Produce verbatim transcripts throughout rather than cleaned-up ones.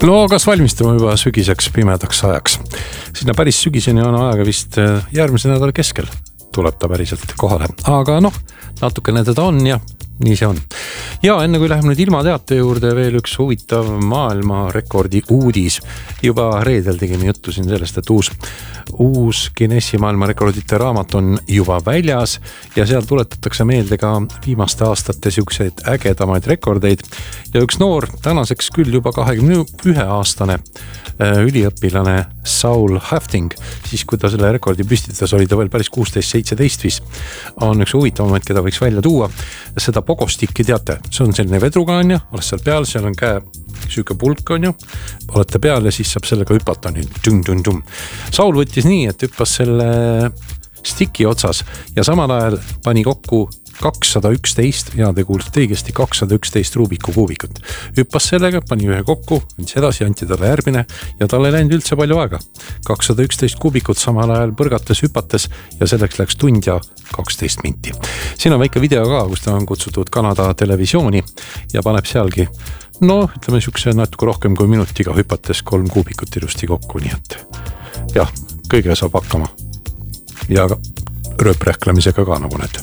No kas valmistume juba sügiseks pimedaks ajaks? Sinna päris sügiseni on aega vist järgmise nädala keskel tuleb ta päriselt kohale. Aga noh, natukene teda on ja nii see on. Ja enne kui läheme nüüd ilmateate juurde veel üks huvitav maailma rekordi uudis. Juba reedel tegime juttu siin sellest, et uus, uus Guinessi maailma rekordite raamat on juba väljas ja seal tuletatakse meelde ka viimaste aastate siukseid ägedamaid rekordeid. Ja üks noor, tänaseks küll juba kahekümne ühe aastane üliõpilane Saul Hafting, siis kui ta selle rekordi püstitas, oli ta veel päris kuusteist seitseteist vis. On üks huvitavamaid, keda võiks välja tuua. Seda pogostikki teate, see on selline vedrugaan ja oled seal peal, seal on käe süüke pulk on ju, olete peal ja siis saab sellega hüpata nii. Tum, tum, tum. Saul võttis nii, et hüppas selle stiki otsas ja samal ajal pani kokku kakssada üksteist, ja te kuulsite õigesti kakssada üksteist Rubiku kuubikut. Hüppas sellega, pani ühe kokku, andis edasi, anti talle järgmine ja talle ei läinud üldse palju aega. kakssada üksteist kuubikut samal ajal põrgates, hüpates ja selleks läks tund ja kaksteist minti. Siin on väike video ka, kus ta on kutsutud Kanada televisiooni ja paneb sealgi, no ütleme siukse natuke rohkem kui minutiga hüpates kolm kuubikut ilusti kokku, nii et jah, kõige saab hakkama. Ja rööprähklemisega ka nagu need.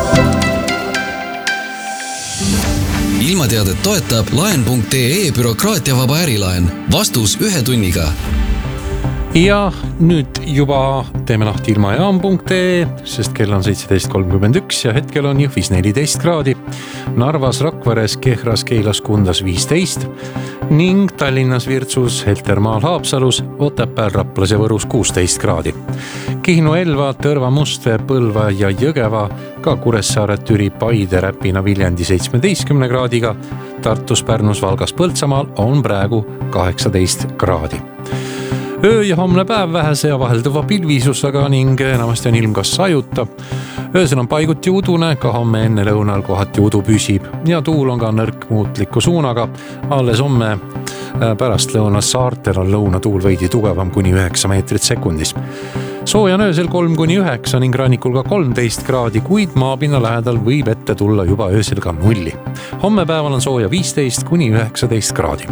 Ilmateadet toetab laen punkt ee bürokraatiavaba ärilaen. Vastus ühe tunniga. Ja nüüd juba teeme lahti ilmajaam punkt ee, sest kell on seitseteist kolmkümmend üks ja hetkel on Jõhvis neliteist kraadi, Narvas, Rakveres, Kehras, Keilas, Kundas viisteist ning Tallinnas, Virtsus, Heltermaal, Haapsalus, Otepääl, Raplas ja Võrus kuusteist kraadi. Kihnu, Elva, Tõrva, Mustve, Põlva ja Jõgeva, ka Kuressaare, Türi, Paide, Räpina, Viljandi seitsmeteistkümne kraadiga, Tartus, Pärnus, Valgas, Põltsamaal on praegu kaheksateist kraadi. Öö ja homne päev vähese ja vahelduva pilvisusega ning enamasti on ilm kas sajuta. Öösel on paiguti udune, ka homme enne lõunal kohati udu püsib ja tuul on ka nõrk muutliku suunaga. Alles homme pärast lõunas saartel on lõunatuul veidi tugevam kuni üheksa meetrit sekundis. Sooja on öösel kolm kuni üheksa ning rannikul ka kolmteist kraadi, kuid maapinna lähedal võib ette tulla juba öösel ka nulli. Homme päeval on sooja viisteist kuni üheksateist kraadi.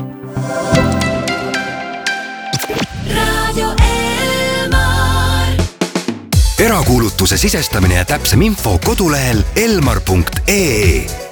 Erakuulutuse sisestamine ja täpsem info kodulehel elmar punkt ee.